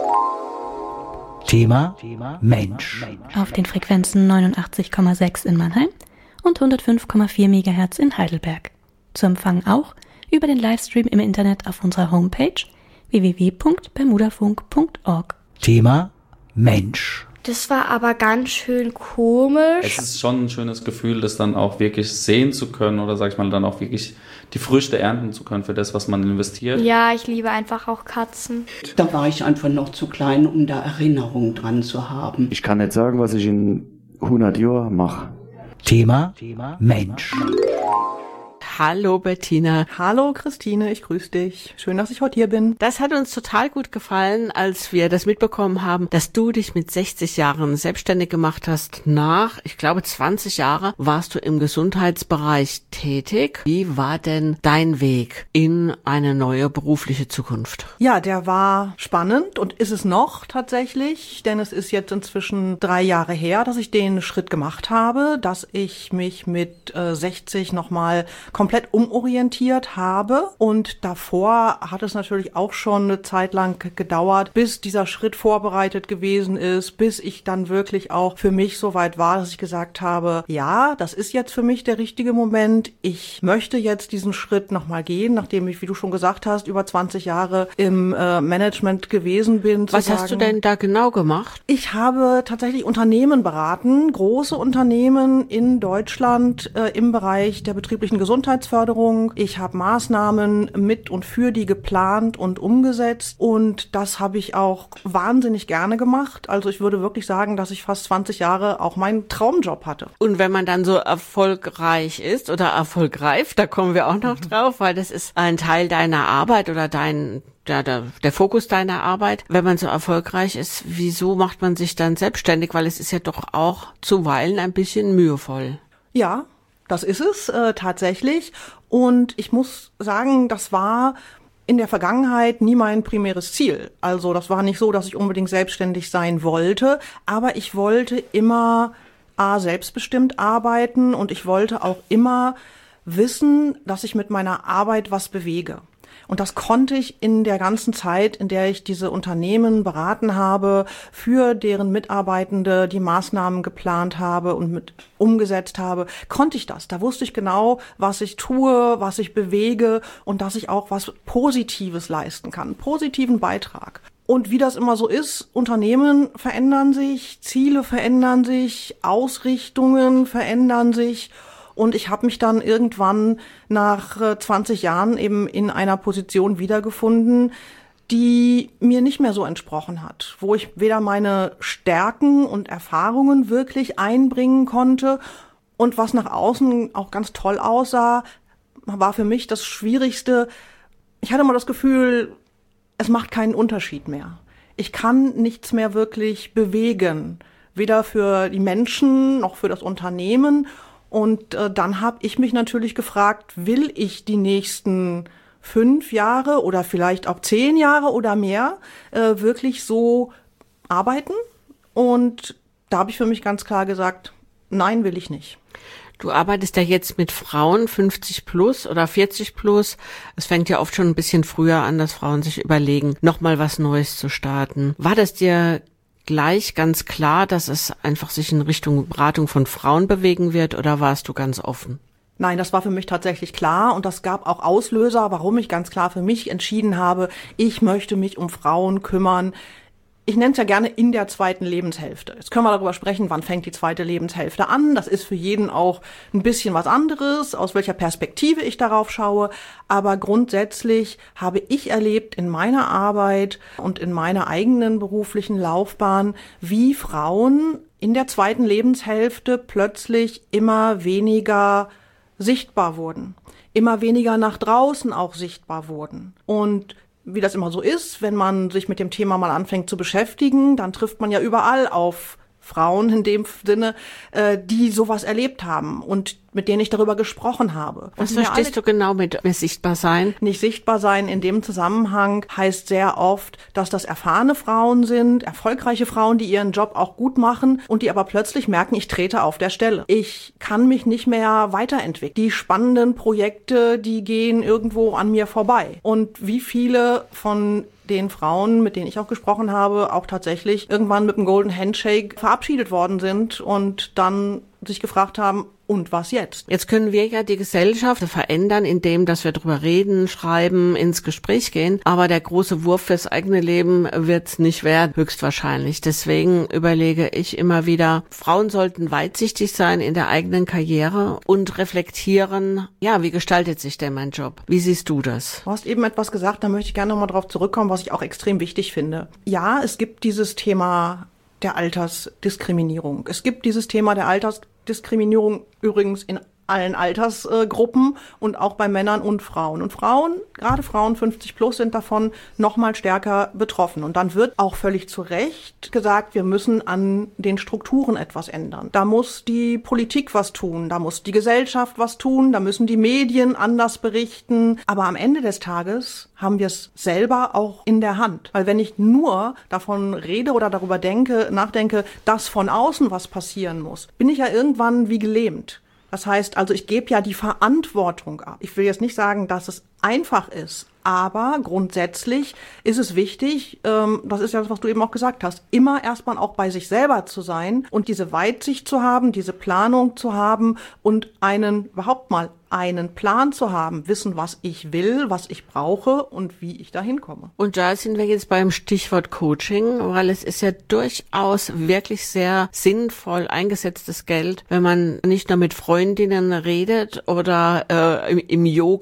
Thema Mensch. Auf den Frequenzen 89,6 in Mannheim und 105,4 MHz in Heidelberg. Zu empfangen auch über den Livestream im Internet auf unserer Homepage www.bermudafunk.org. Thema Mensch. Das war aber ganz schön komisch. Es ist schon ein schönes Gefühl, das dann auch wirklich sehen zu können oder sag ich mal dann auch wirklich die Früchte ernten zu können für das, was man investiert. Ja, ich liebe einfach auch Katzen. Da war ich einfach noch zu klein, um da Erinnerungen dran zu haben. Ich kann nicht sagen, was ich in 100 Jahren mache. Thema Mensch. Hallo Bettina. Hallo Christine, ich grüße dich. Schön, dass ich heute hier bin. Das hat uns total gut gefallen, als wir das mitbekommen haben, dass du dich mit 60 Jahren selbstständig gemacht hast. Nach, ich glaube, 20 Jahre warst du im Gesundheitsbereich tätig. Wie war denn dein Weg in eine neue berufliche Zukunft? Ja, der war spannend und ist es noch tatsächlich, denn es ist jetzt inzwischen 3 Jahre her, dass ich den Schritt gemacht habe, dass ich mich mit 60 nochmal komplett umorientiert habe, und davor hat es natürlich auch schon eine Zeit lang gedauert, bis dieser Schritt vorbereitet gewesen ist, bis ich dann wirklich auch für mich so weit war, dass ich gesagt habe, ja, das ist jetzt für mich der richtige Moment, ich möchte jetzt diesen Schritt nochmal gehen, nachdem ich, wie du schon gesagt hast, über 20 Jahre im Management gewesen bin. Was hast du denn da genau gemacht? Ich habe tatsächlich Unternehmen beraten, große Unternehmen in Deutschland im Bereich der betrieblichen Gesundheitsförderung. Ich habe Maßnahmen mit und für die geplant und umgesetzt, und das habe ich auch wahnsinnig gerne gemacht. Also ich würde wirklich sagen, dass ich fast 20 Jahre auch meinen Traumjob hatte. Und wenn man dann so erfolgreich ist oder erfolgreich, da kommen wir auch noch drauf, weil das ist ein Teil deiner Arbeit oder der Fokus deiner Arbeit. Wenn man so erfolgreich ist, wieso macht man sich dann selbstständig? Weil es ist ja doch auch zuweilen ein bisschen mühevoll. Ja, das ist es tatsächlich. Und ich muss sagen, das war in der Vergangenheit nie mein primäres Ziel. Also das war nicht so, dass ich unbedingt selbstständig sein wollte, aber ich wollte immer selbstbestimmt arbeiten, und ich wollte auch immer wissen, dass ich mit meiner Arbeit was bewege. Und das konnte ich in der ganzen Zeit, in der ich diese Unternehmen beraten habe, für deren Mitarbeitende die Maßnahmen geplant habe und mit umgesetzt habe, konnte ich das. Da wusste ich genau, was ich tue, was ich bewege, und dass ich auch was Positives leisten kann, einen positiven Beitrag. Und wie das immer so ist, Unternehmen verändern sich, Ziele verändern sich, Ausrichtungen verändern sich. Und ich habe mich dann irgendwann nach 20 Jahren eben in einer Position wiedergefunden, die mir nicht mehr so entsprochen hat, wo ich weder meine Stärken und Erfahrungen wirklich einbringen konnte, und was nach außen auch ganz toll aussah, war für mich das Schwierigste. Ich hatte immer das Gefühl, es macht keinen Unterschied mehr. Ich kann nichts mehr wirklich bewegen, weder für die Menschen noch für das Unternehmen. Und dann habe ich mich natürlich gefragt, will ich die nächsten 5 Jahre oder vielleicht auch 10 Jahre oder mehr wirklich so arbeiten? Und da habe ich für mich ganz klar gesagt, nein, will ich nicht. Du arbeitest ja jetzt mit Frauen 50 plus oder 40 plus. Es fängt ja oft schon ein bisschen früher an, dass Frauen sich überlegen, nochmal was Neues zu starten. War das dir gleich ganz klar, dass es einfach sich in Richtung Beratung von Frauen bewegen wird, oder warst du ganz offen? Nein, das war für mich tatsächlich klar, und das gab auch Auslöser, warum ich ganz klar für mich entschieden habe, ich möchte mich um Frauen kümmern. Ich nenne es ja gerne in der zweiten Lebenshälfte. Jetzt können wir darüber sprechen, wann fängt die zweite Lebenshälfte an. Das ist für jeden auch ein bisschen was anderes, aus welcher Perspektive ich darauf schaue. Aber grundsätzlich habe ich erlebt in meiner Arbeit und in meiner eigenen beruflichen Laufbahn, wie Frauen in der zweiten Lebenshälfte plötzlich immer weniger sichtbar wurden, immer weniger nach draußen auch sichtbar wurden. Und wie das immer so ist, wenn man sich mit dem Thema mal anfängt zu beschäftigen, dann trifft man ja überall auf Frauen in dem Sinne, die sowas erlebt haben und mit denen ich darüber gesprochen habe. Was verstehst du genau mit sichtbar sein? Nicht sichtbar sein in dem Zusammenhang heißt sehr oft, dass das erfahrene Frauen sind, erfolgreiche Frauen, die ihren Job auch gut machen und die aber plötzlich merken, ich trete auf der Stelle. Ich kann mich nicht mehr weiterentwickeln. Die spannenden Projekte, die gehen irgendwo an mir vorbei. Und wie viele von den Frauen, mit denen ich auch gesprochen habe, auch tatsächlich irgendwann mit einem Golden Handshake verabschiedet worden sind und dann sich gefragt haben, und was jetzt? Jetzt können wir ja die Gesellschaft verändern, indem dass wir drüber reden, schreiben, ins Gespräch gehen. Aber der große Wurf fürs eigene Leben wird's nicht werden, höchstwahrscheinlich. Deswegen überlege ich immer wieder, Frauen sollten weitsichtig sein in der eigenen Karriere und reflektieren, ja, wie gestaltet sich denn mein Job? Wie siehst du das? Du hast eben etwas gesagt, da möchte ich gerne nochmal drauf zurückkommen, was ich auch extrem wichtig finde. Ja, es gibt dieses Thema der Altersdiskriminierung. Es gibt dieses Thema der Altersdiskriminierung übrigens in allen Altersgruppen und auch bei Männern und Frauen. Und Frauen, gerade Frauen 50 plus, sind davon noch mal stärker betroffen. Und dann wird auch völlig zu Recht gesagt, wir müssen an den Strukturen etwas ändern. Da muss die Politik was tun, da muss die Gesellschaft was tun, da müssen die Medien anders berichten. Aber am Ende des Tages haben wir es selber auch in der Hand. Weil wenn ich nur davon rede oder darüber nachdenke, dass von außen was passieren muss, bin ich ja irgendwann wie gelähmt. Das heißt also, ich gebe ja die Verantwortung ab. Ich will jetzt nicht sagen, dass es einfach ist, aber grundsätzlich ist es wichtig, das ist ja das, was du eben auch gesagt hast, immer erstmal auch bei sich selber zu sein und diese Weitsicht zu haben, diese Planung zu haben und überhaupt mal einen Plan zu haben, wissen, was ich will, was ich brauche und wie ich dahin komme. Und da sind wir jetzt beim Stichwort Coaching, weil es ist ja durchaus wirklich sehr sinnvoll eingesetztes Geld, wenn man nicht nur mit Freundinnen redet oder im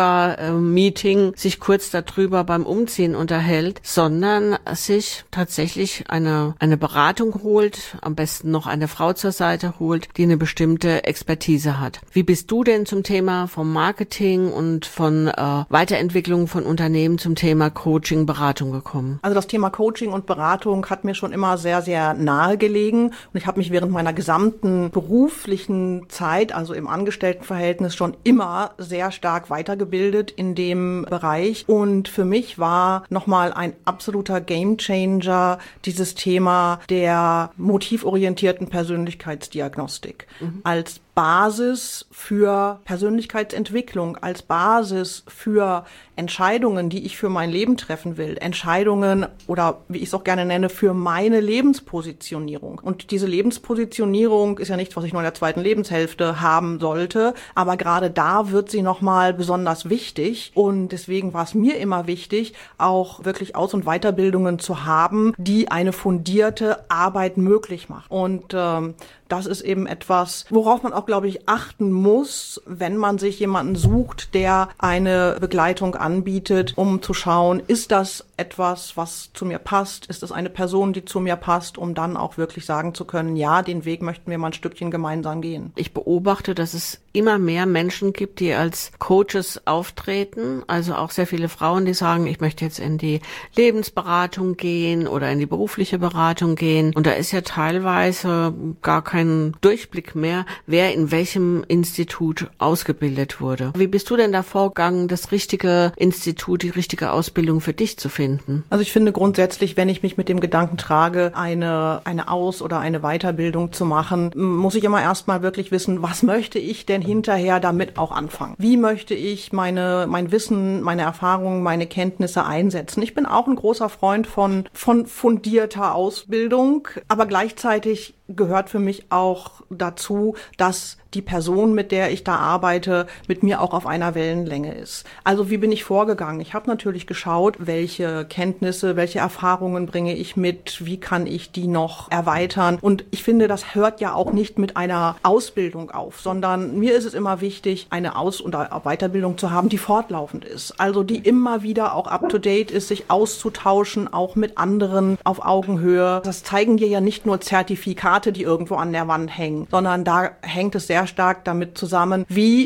Yoga-Meeting sich kurz darüber beim Umziehen unterhält, sondern sich tatsächlich eine Beratung holt, am besten noch eine Frau zur Seite holt, die eine bestimmte Expertise hat. Wie bist du denn zum Thema vom Marketing und von Weiterentwicklung von Unternehmen zum Thema Coaching, Beratung gekommen? Also das Thema Coaching und Beratung hat mir schon immer sehr, sehr nahe gelegen und ich habe mich während meiner gesamten beruflichen Zeit, also im Angestelltenverhältnis, schon immer sehr stark weitergebildet in dem Bereich und für mich war nochmal ein absoluter Gamechanger dieses Thema der motivorientierten Persönlichkeitsdiagnostik als Basis für Persönlichkeitsentwicklung, als Basis für Entscheidungen, die ich für mein Leben treffen will. Entscheidungen oder wie ich es auch gerne nenne, für meine Lebenspositionierung. Und diese Lebenspositionierung ist ja nichts, was ich nur in der zweiten Lebenshälfte haben sollte. Aber gerade da wird sie nochmal besonders wichtig. Und deswegen war es mir immer wichtig, auch wirklich Aus- und Weiterbildungen zu haben, die eine fundierte Arbeit möglich machen. Und das ist eben etwas, worauf man auch, glaube ich, achten muss, wenn man sich jemanden sucht, der eine Begleitung anbietet, um zu schauen, ist das etwas, was zu mir passt? Ist das eine Person, die zu mir passt, um dann auch wirklich sagen zu können, ja, den Weg möchten wir mal ein Stückchen gemeinsam gehen. Ich beobachte, dass es immer mehr Menschen gibt, die als Coaches auftreten, also auch sehr viele Frauen, die sagen, ich möchte jetzt in die Lebensberatung gehen oder in die berufliche Beratung gehen. Und da ist ja teilweise gar kein Durchblick mehr, wer in welchem Institut ausgebildet wurde. Wie bist du denn da vorgegangen, das richtige Institut, die richtige Ausbildung für dich zu finden? Also ich finde grundsätzlich, wenn ich mich mit dem Gedanken trage, eine Aus- oder eine Weiterbildung zu machen, muss ich immer erstmal wirklich wissen, was möchte ich denn hinterher damit auch anfangen? Wie möchte ich mein Wissen, meine Erfahrungen, meine Kenntnisse einsetzen? Ich bin auch ein großer Freund von fundierter Ausbildung, aber gleichzeitig gehört für mich auch dazu, dass die Person, mit der ich da arbeite, mit mir auch auf einer Wellenlänge ist. Also wie bin ich vorgegangen? Ich habe natürlich geschaut, welche Kenntnisse, welche Erfahrungen bringe ich mit, wie kann ich die noch erweitern. Und ich finde, das hört ja auch nicht mit einer Ausbildung auf, sondern mir ist es immer wichtig, eine Aus- oder Weiterbildung zu haben, die fortlaufend ist. Also die immer wieder auch up-to-date ist, sich auszutauschen, auch mit anderen auf Augenhöhe. Das zeigen dir ja nicht nur Zertifikate, die irgendwo an der Wand hängen, sondern da hängt es sehr stark damit zusammen, wie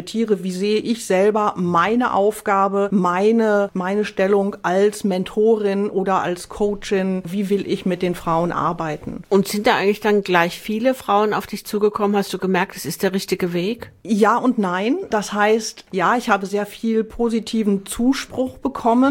sehe ich selber meine Aufgabe, meine Stellung als Mentorin oder als Coachin, wie will ich mit den Frauen arbeiten. Und sind da eigentlich dann gleich viele Frauen auf dich zugekommen? Hast du gemerkt, es ist der richtige Weg? Ja und nein. Das heißt, ja, ich habe sehr viel positiven Zuspruch bekommen,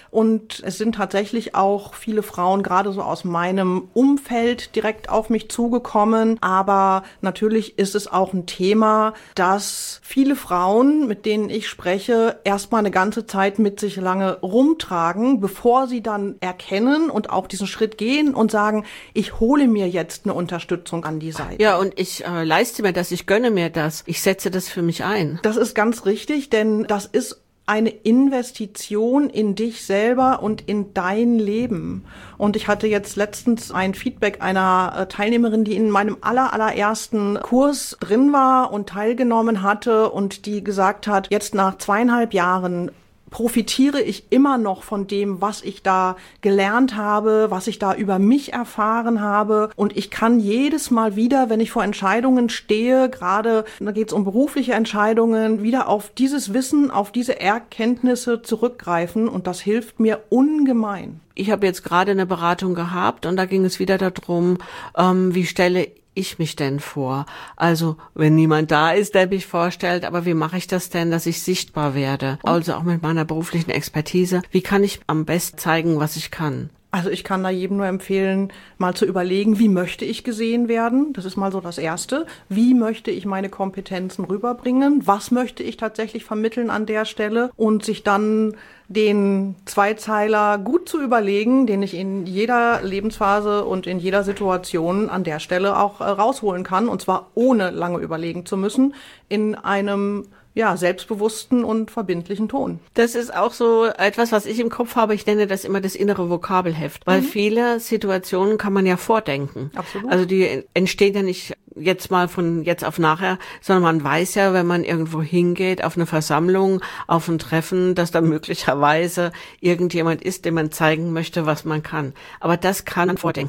Und es sind tatsächlich auch viele Frauen, gerade so aus meinem Umfeld, direkt auf mich zugekommen. Aber natürlich ist es auch ein Thema, dass viele Frauen, mit denen ich spreche, erstmal eine ganze Zeit mit sich lange rumtragen, bevor sie dann erkennen und auch diesen Schritt gehen und sagen, ich hole mir jetzt eine Unterstützung an die Seite. Ja, und ich leiste mir das, ich gönne mir das, ich setze das für mich ein. Das ist ganz richtig, denn das ist eine Investition in dich selber und in dein Leben. Und ich hatte jetzt letztens ein Feedback einer Teilnehmerin, die in meinem allerersten Kurs drin war und teilgenommen hatte und die gesagt hat, jetzt nach 2,5 Jahren profitiere ich immer noch von dem, was ich da gelernt habe, was ich da über mich erfahren habe. Und ich kann jedes Mal wieder, wenn ich vor Entscheidungen stehe, gerade da geht es um berufliche Entscheidungen, wieder auf dieses Wissen, auf diese Erkenntnisse zurückgreifen. Und das hilft mir ungemein. Ich habe jetzt gerade eine Beratung gehabt und da ging es wieder darum, wie stelle ich mich denn vor? Also, wenn niemand da ist, der mich vorstellt, aber wie mache ich das denn, dass ich sichtbar werde? Also auch mit meiner beruflichen Expertise. Wie kann ich am besten zeigen, was ich kann? Also ich kann da jedem nur empfehlen, mal zu überlegen, wie möchte ich gesehen werden? Das ist mal so das Erste. Wie möchte ich meine Kompetenzen rüberbringen? Was möchte ich tatsächlich vermitteln an der Stelle? Und sich dann den Zweizeiler gut zu überlegen, den ich in jeder Lebensphase und in jeder Situation an der Stelle auch rausholen kann. Und zwar ohne lange überlegen zu müssen, in einem selbstbewussten und verbindlichen Ton. Das ist auch so etwas, was ich im Kopf habe. Ich nenne das immer das innere Vokabelheft, weil viele Situationen kann man ja vordenken. Absolut. Also die entstehen ja nicht jetzt mal von jetzt auf nachher, sondern man weiß ja, wenn man irgendwo hingeht, auf eine Versammlung, auf ein Treffen, dass da möglicherweise irgendjemand ist, dem man zeigen möchte, was man kann. Aber das kann man vordenken.